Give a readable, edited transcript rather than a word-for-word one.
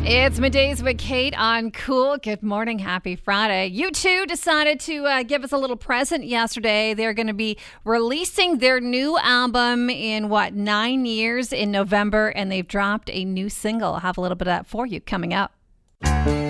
It's Middays with Kate on Cool. Good morning. Happy Friday. U2 decided to give us a little present yesterday. They're going to be releasing their new album in 9 years in November, and they've dropped a new single. I'll have a little bit of that for you coming up.